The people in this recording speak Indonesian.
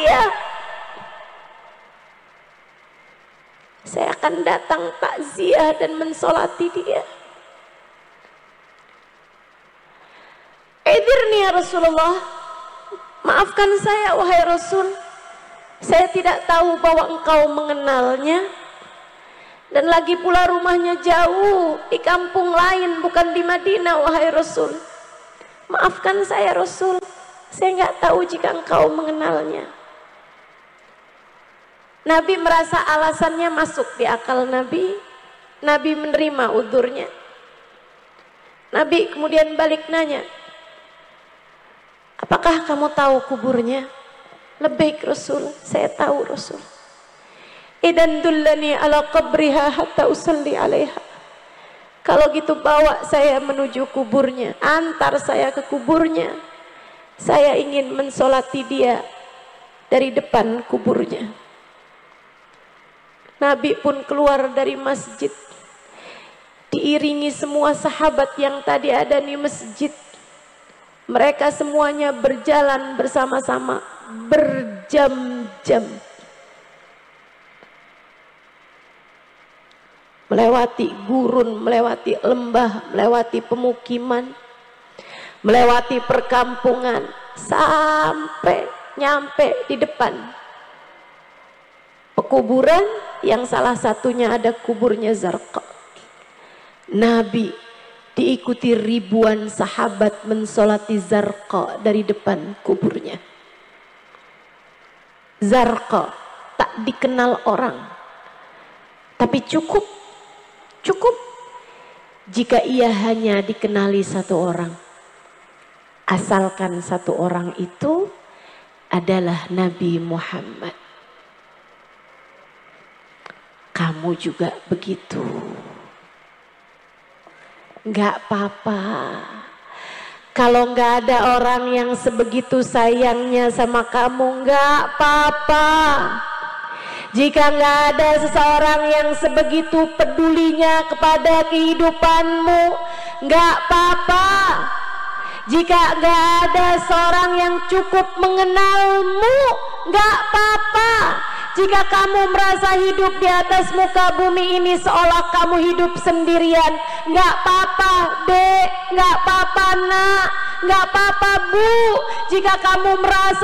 dia. Saya akan datang takziah dan mensolati dia. Idzirni ya Rasulullah, maafkan saya wahai Rasul, saya tidak tahu bahwa engkau mengenalnya, dan lagi pula rumahnya jauh di kampung lain, bukan di Madinah wahai Rasul. Maafkan saya Rasul, saya nggak tahu jika engkau mengenalnya. Nabi merasa alasannya masuk di akal Nabi. Nabi menerima udurnya. Nabi kemudian balik nanya, apakah kamu tahu kuburnya? Lebih Rasul, saya tahu Rasul. Idan dullani ala qabriha hatta usalli alaiha. Kalau gitu bawa saya menuju kuburnya, antar saya ke kuburnya. Saya ingin mensolati dia dari depan kuburnya. Nabi pun keluar dari masjid, diiringi semua sahabat yang tadi ada di masjid. Mereka semuanya berjalan bersama-sama berjam-jam, melewati gurun, melewati lembah, melewati pemukiman, melewati perkampungan, sampai nyampe di depan pekuburan yang salah satunya ada kuburnya Zarqa. Nabi diikuti ribuan sahabat mensolati Zarqa dari depan kuburnya. Zarqa tak dikenal orang, tapi cukup jika ia hanya dikenali satu orang, asalkan satu orang itu adalah Nabi Muhammad. Kamu juga begitu. Gak apa-apa kalau gak ada orang yang sebegitu sayangnya sama kamu, gak apa-apa. Jika gak ada seseorang yang sebegitu pedulinya kepada kehidupanmu, gak apa-apa. Jika gak ada seorang yang cukup mengenalmu, gak apa-apa. Jika kamu merasa hidup di atas muka bumi ini seolah kamu hidup sendirian, nggak apa-apa dek, nggak apa-apa nak, nggak apa-apa bu. Jika kamu merasa